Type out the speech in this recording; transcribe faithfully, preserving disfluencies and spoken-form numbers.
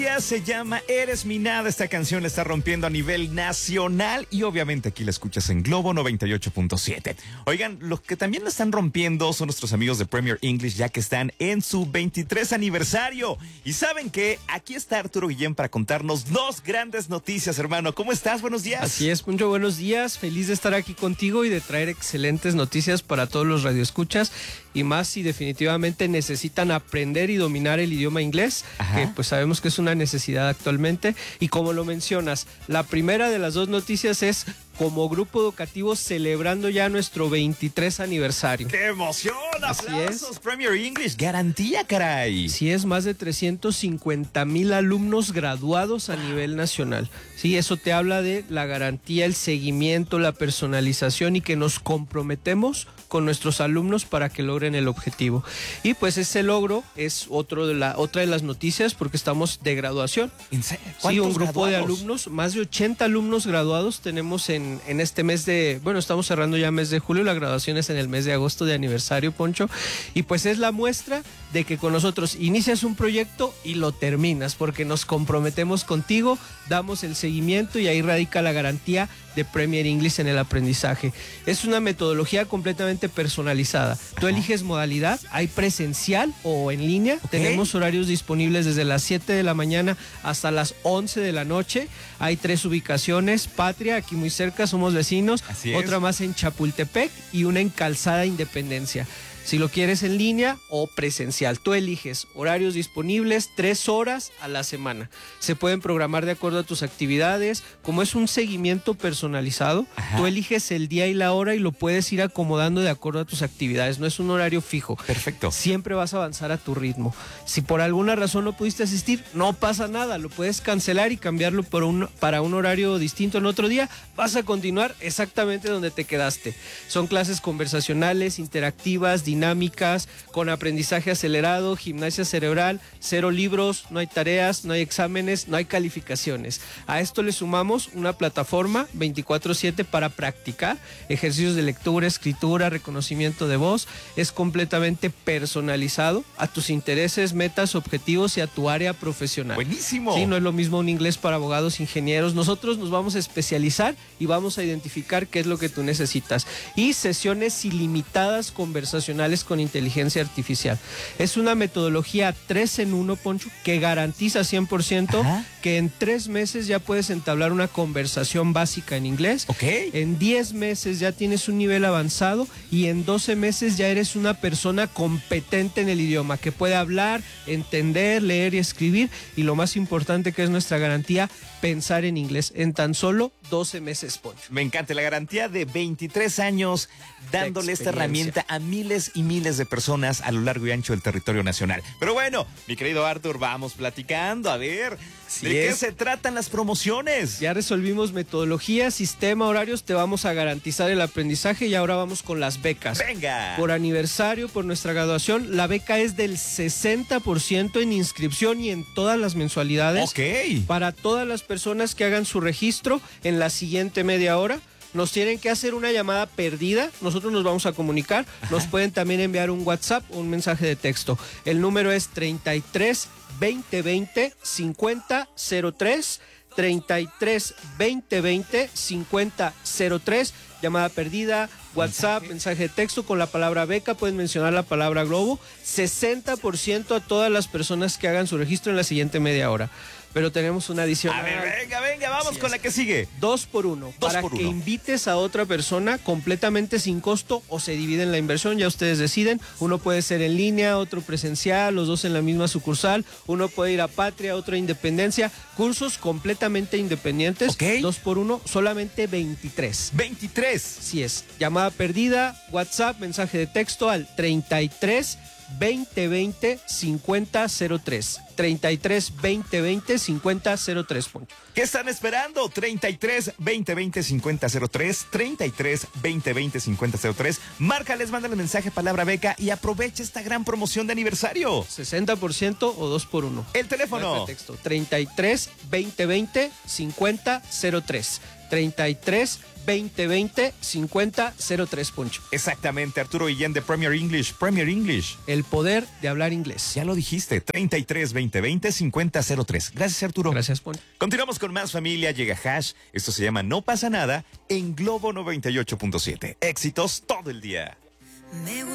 Se llama Eres mi nada. Esta canción la está rompiendo a nivel nacional y obviamente aquí la escuchas en Globo noventa y ocho punto siete. Oigan, los que también la están rompiendo son nuestros amigos de Premier English, ya que están en su veintitrés aniversario. Y saben que aquí está Arturo Guillén para contarnos dos grandes noticias, hermano. ¿Cómo estás? Buenos días. Así es, Poncho, buenos días. Feliz de estar aquí contigo y de traer excelentes noticias para todos los radioescuchas, y más si definitivamente necesitan aprender y dominar el idioma inglés. Ajá. Que pues sabemos que es una necesidad actualmente. Y como lo mencionas, la primera de las dos noticias es como grupo educativo celebrando ya nuestro veintitrés aniversario. ¡Qué emoción! Así ¡Aplausos! es. Premier English, garantía, caray. Sí, es más de trescientos cincuenta mil alumnos graduados a nivel nacional. Sí, eso te habla de la garantía, el seguimiento, la personalización y que nos comprometemos con nuestros alumnos para que logren el objetivo. Y pues ese logro es otro de la, otra de las noticias porque estamos de graduación. ¿En serio? Sí, un grupo graduados? de alumnos, más de ochenta alumnos graduados tenemos en, en este mes de, bueno, estamos cerrando ya mes de julio, la graduación es en el mes de agosto de aniversario, Poncho, y pues es la muestra de que con nosotros inicias un proyecto y lo terminas, porque nos comprometemos contigo, damos el seguimiento y ahí radica la garantía de Premier English en el aprendizaje. Es una metodología completamente personalizada. Tú eliges modalidad, hay presencial o en línea. Okay. Tenemos horarios disponibles desde las siete de la mañana hasta las once de la noche. Hay tres ubicaciones: Patria, aquí muy cerca, somos vecinos. Así otra es. más en Chapultepec y una en Calzada Independencia. Si lo quieres en línea o presencial, tú eliges horarios disponibles, tres horas a la semana. Se pueden programar de acuerdo a tus actividades. Como es un seguimiento personalizado, Ajá. tú eliges el día y la hora y lo puedes ir acomodando de acuerdo a tus actividades. No es un horario fijo. Perfecto. Siempre vas a avanzar a tu ritmo. Si por alguna razón no pudiste asistir, no pasa nada. Lo puedes cancelar y cambiarlo por un, para un horario distinto en otro día. Vas a continuar exactamente donde te quedaste. Son clases conversacionales, interactivas, dinámicas, con aprendizaje acelerado, gimnasia cerebral, cero libros, no hay tareas, no hay exámenes, no hay calificaciones. A esto le sumamos una plataforma veinticuatro siete para practicar ejercicios de lectura, escritura, reconocimiento de voz. Es completamente personalizado a tus intereses, metas, objetivos y a tu área profesional. ¡Buenísimo! Sí, no es lo mismo un inglés para abogados, ingenieros. Nosotros nos vamos a especializar y vamos a identificar qué es lo que tú necesitas. Y sesiones ilimitadas conversacionales con inteligencia artificial. Es una metodología tres en uno, Poncho, que garantiza cien por ciento Ajá. que en tres meses ya puedes entablar una conversación básica en inglés. Okay. En diez meses ya tienes un nivel avanzado y en doce meses ya eres una persona competente en el idioma, que puede hablar, entender, leer y escribir, y lo más importante, que es nuestra garantía, pensar en inglés en tan solo doce meses, Poncho. Me encanta la garantía de veintitrés años dándole esta herramienta a miles y miles de personas a lo largo y ancho del territorio nacional. Pero bueno, mi querido Arthur, vamos platicando, a ver, Así ¿de es. qué se tratan las promociones? Ya resolvimos metodología, sistema, horarios, te vamos a garantizar el aprendizaje y ahora vamos con las becas. ¡Venga! Por aniversario, por nuestra graduación, la beca es del sesenta por ciento en inscripción y en todas las mensualidades. Ok. Para todas las personas que hagan su registro en la siguiente media hora. Nos tienen que hacer una llamada perdida, nosotros nos vamos a comunicar. Ajá. Nos pueden también enviar un WhatsApp o un mensaje de texto. El número es treinta y tres veinte veinte cincuenta cero tres, treinta y tres veinte veinte cincuenta cero tres. Llamada perdida, WhatsApp, mensaje. mensaje de texto con la palabra beca, pueden mencionar la palabra Globo. sesenta por ciento a todas las personas que hagan su registro en la siguiente media hora. Pero tenemos una adición. A ver, venga, venga, vamos con la que sigue. Dos por uno. Dos para por que uno. invites a otra persona completamente sin costo o se divide en la inversión, ya ustedes deciden. Uno puede ser en línea, otro presencial, los dos en la misma sucursal. Uno puede ir a Patria, otro a Independencia. Cursos completamente independientes. Ok. Dos por uno, solamente veintitrés. veintitrés. Así es. Llamada perdida, WhatsApp, mensaje de texto al treinta y tres veinte veinte cincuenta cero tres. treinta y tres veinte veinte cincuenta cero tres, Poncho. ¿Qué están esperando? treinta y tres veinte veinte cincuenta cero tres, treinta y tres veinte veinte cincuenta cero tres. Márcales, mándale mensaje, palabra beca y aprovecha esta gran promoción de aniversario. sesenta por ciento o dos por uno. El teléfono. Texto, treinta y tres veinte veinte cincuenta cero tres. treinta y tres veinte veinte cincuenta cero tres, Poncho. Exactamente, Arturo Guillén de Premier English. Premier English. El poder de hablar inglés. Ya lo dijiste, treinta y tres veinte veinte cincuenta cero tres. Gracias, Arturo. Gracias, Poncho. Continuamos con más familia, llega Hash. Esto se llama No pasa nada en Globo noventa y ocho punto siete. Éxitos todo el día.